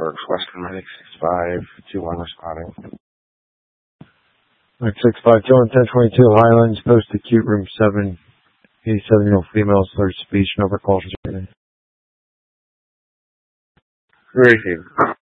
Works, Western Medic 6521 responding. Medic 6521, 1022 Highlands, post-acute room 7, 87-year-old female, slurred speech, no calls. Received.